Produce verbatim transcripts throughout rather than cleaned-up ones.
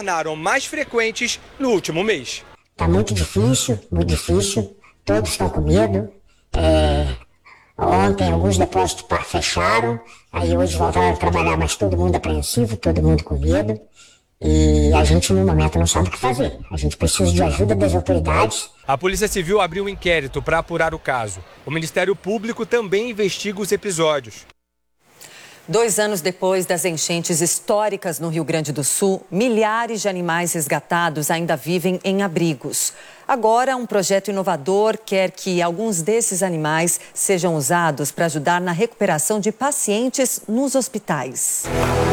tornaram mais frequentes no último mês. Tá muito difícil, muito difícil. Todos estão com medo. É... Ontem alguns depósitos fecharam, aí hoje voltaram a trabalhar, mas todo mundo apreensivo, todo mundo com medo. E a gente no momento não sabe o que fazer. A gente precisa de ajuda das autoridades. A Polícia Civil abriu um inquérito para apurar o caso. O Ministério Público também investiga os episódios. Dois anos depois das enchentes históricas no Rio Grande do Sul, milhares de animais resgatados ainda vivem em abrigos. Agora, um projeto inovador quer que alguns desses animais sejam usados para ajudar na recuperação de pacientes nos hospitais.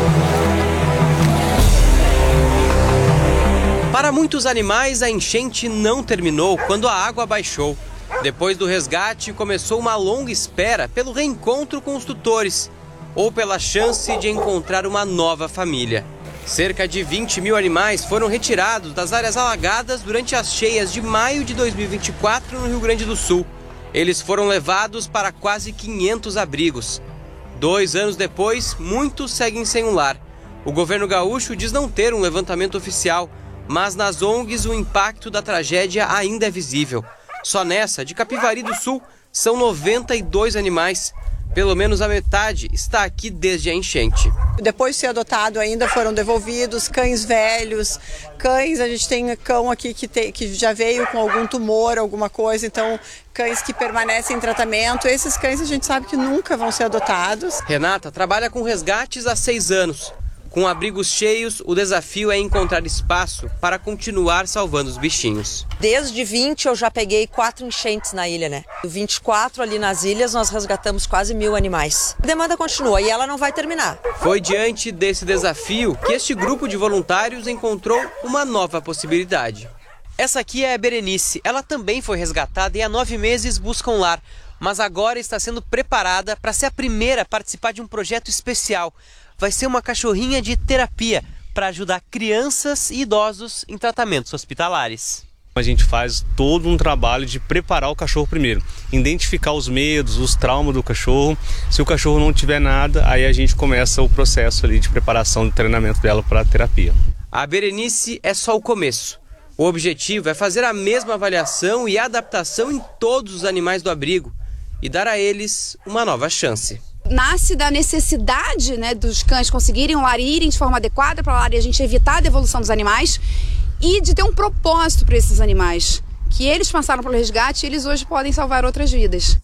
Para muitos animais, a enchente não terminou quando a água baixou. Depois do resgate, começou uma longa espera pelo reencontro com os tutores ou pela chance de encontrar uma nova família. Cerca de vinte mil animais foram retirados das áreas alagadas durante as cheias de maio de dois mil e vinte e quatro no Rio Grande do Sul. Eles foram levados para quase quinhentos abrigos. Dois anos depois, muitos seguem sem um lar. O governo gaúcho diz não ter um levantamento oficial, mas nas O N Gs o impacto da tragédia ainda é visível. Só nessa, de Capivari do Sul, são noventa e dois animais. Pelo menos a metade está aqui desde a enchente. Depois de ser adotado ainda foram devolvidos cães velhos, cães, a gente tem cão aqui que, tem, que já veio com algum tumor, alguma coisa, então cães que permanecem em tratamento, esses cães a gente sabe que nunca vão ser adotados. Renata trabalha com resgates há seis anos. Com abrigos cheios, o desafio é encontrar espaço para continuar salvando os bichinhos. Desde vinte eu já peguei quatro enchentes na ilha, né? vinte e quatro ali nas ilhas nós resgatamos quase mil animais. A demanda continua e ela não vai terminar. Foi diante desse desafio que este grupo de voluntários encontrou uma nova possibilidade. Essa aqui é a Berenice. Ela também foi resgatada e há nove meses busca um lar, mas agora está sendo preparada para ser a primeira a participar de um projeto especial. Vai ser uma cachorrinha de terapia para ajudar crianças e idosos em tratamentos hospitalares. A gente faz todo um trabalho de preparar o cachorro primeiro, identificar os medos, os traumas do cachorro. Se o cachorro não tiver nada, aí a gente começa o processo ali de preparação do treinamento dela para a terapia. A Berenice é só o começo. O objetivo é fazer a mesma avaliação e adaptação em todos os animais do abrigo e dar a eles uma nova chance. Nasce da necessidade, né, dos cães conseguirem um lar e irem de forma adequada para o lar e a gente evitar a devolução dos animais e de ter um propósito para esses animais, que eles passaram pelo resgate e eles hoje podem salvar outras vidas.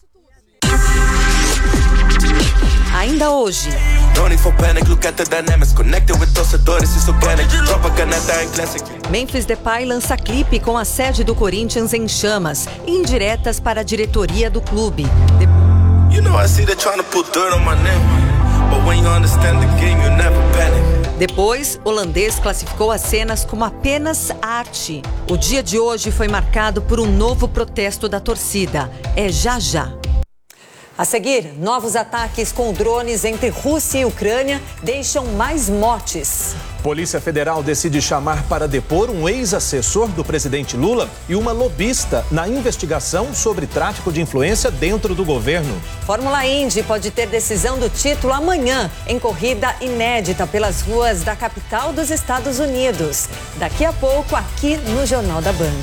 Ainda hoje. Memphis Depay lança clipe com a sede do Corinthians em chamas e indiretas para a diretoria do clube. De... Depois, o holandês classificou as cenas como apenas arte. O dia de hoje foi marcado por um novo protesto da torcida. É já já. A seguir, novos ataques com drones entre Rússia e Ucrânia deixam mais mortes. Polícia Federal decide chamar para depor um ex-assessor do presidente Lula e uma lobista na investigação sobre tráfico de influência dentro do governo. Fórmula Indy pode ter decisão do título amanhã, em corrida inédita pelas ruas da capital dos Estados Unidos. Daqui a pouco, aqui no Jornal da Band.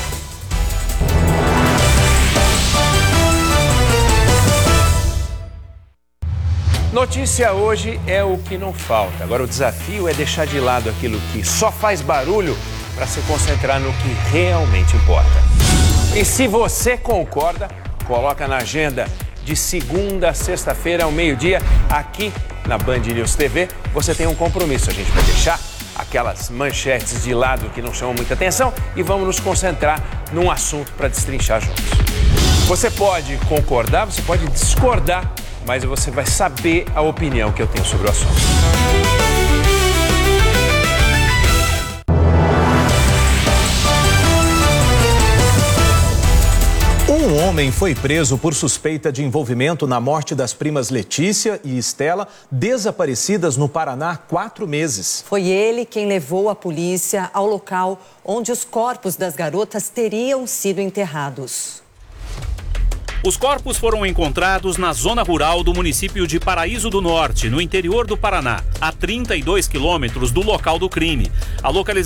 Notícia hoje é o que não falta. Agora o desafio é deixar de lado aquilo que só faz barulho para se concentrar no que realmente importa. E se você concorda, coloca na agenda de segunda a sexta-feira ao meio-dia, aqui na Band News T V, você tem um compromisso. A gente vai deixar aquelas manchetes de lado que não chamam muita atenção e vamos nos concentrar num assunto para destrinchar juntos. Você pode concordar, você pode discordar, mas você vai saber a opinião que eu tenho sobre o assunto. Um homem foi preso por suspeita de envolvimento na morte das primas Letícia e Estela, desaparecidas no Paraná há quatro meses. Foi ele quem levou a polícia ao local onde os corpos das garotas teriam sido enterrados. Os corpos foram encontrados na zona rural do município de Paraíso do Norte, no interior do Paraná, a trinta e dois quilômetros do local do crime. A localização